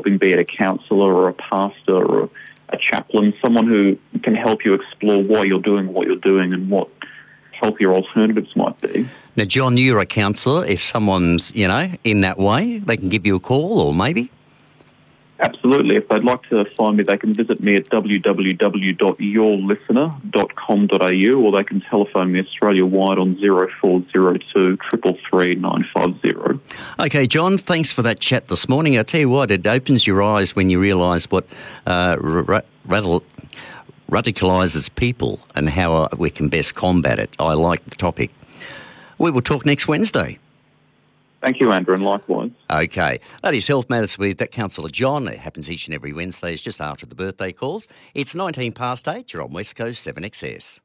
helping, be it a counsellor or a pastor or a chaplain, someone who can help you explore why you're doing what you're doing and what healthier alternatives might be. Now, John, you're a counsellor. If someone's, in that way, they can give you a call or maybe? Absolutely. If they'd like to find me, they can visit me at www.yourlistener.com.au or they can telephone me Australia-wide on 0402 333 950. Okay, John, thanks for that chat this morning. I tell you what, it opens your eyes when you realise what radicalises people and how we can best combat it. I like the topic. We will talk next Wednesday. Thank you, Andrew, and likewise. Okay. That is Health Matters with that Councillor John. It happens each and every Wednesday. It's just after the birthday calls. It's 19 past 8. You're on West Coast 7XS.